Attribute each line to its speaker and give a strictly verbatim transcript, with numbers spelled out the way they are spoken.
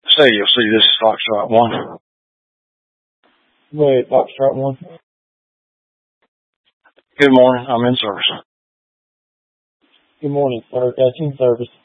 Speaker 1: Say, you'll see this is Foxtrot one.
Speaker 2: Wait, Foxtrot one.
Speaker 1: Good morning. I'm in service.
Speaker 2: Good morning, sir. That's in service.